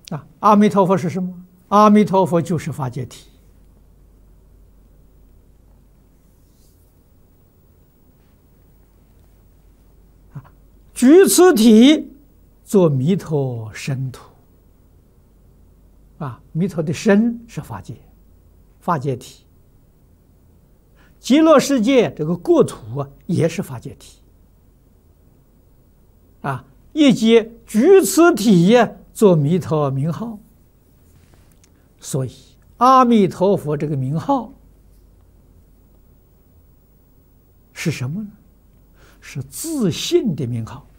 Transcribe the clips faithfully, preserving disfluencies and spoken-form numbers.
啊，阿弥陀佛是什么？阿弥陀佛就是法界体。啊，举此体作弥陀身土。啊，弥陀的身是法界，法界体。极乐世界这个国土啊，也是法界体。啊，以及举此体作弥陀名号。所以阿弥陀佛这个名号是什么呢？是自性的名号，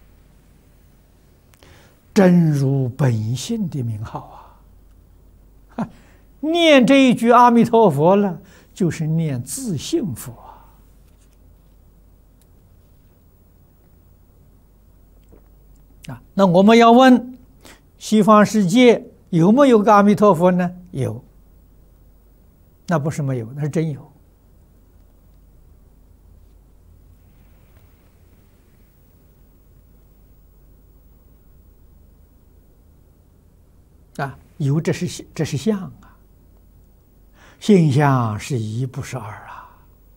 真如本性的名号啊！念这一句阿弥陀佛了，就是念自性佛啊！啊，那我们要问，西方世界有没有个阿弥陀佛呢？有，那不是没有，那是真有。啊，有，这是这是相啊，性相是一，不是二啊。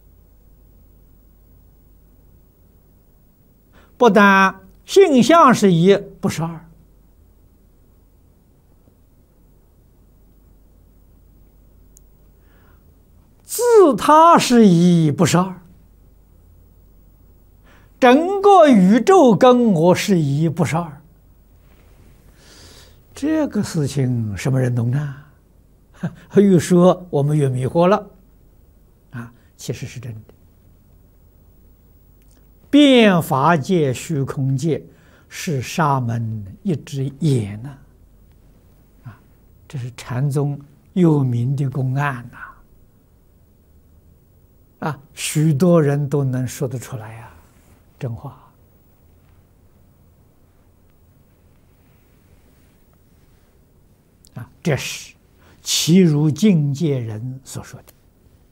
不但性相是一，不是二，自他是一，不是二，整个宇宙跟我是一，不是二。这个事情什么人懂呢？越说我们越迷惑了啊！其实是真的。变法界、虚空界是沙门一只眼呐！啊，这是禅宗有名的公案呐！啊，许多人都能说得出来呀，真话。啊，这是其如境界人所说的。